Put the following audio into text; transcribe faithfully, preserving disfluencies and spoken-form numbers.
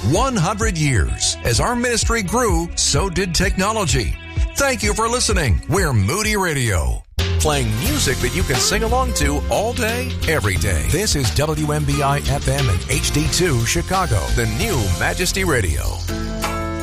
one hundred years. As our ministry grew, so did technology. Thank you for listening. We're Moody Radio, playing music that you can sing along to all day, every day. This is W M B I F M and H D two Chicago, the new Majesty Radio.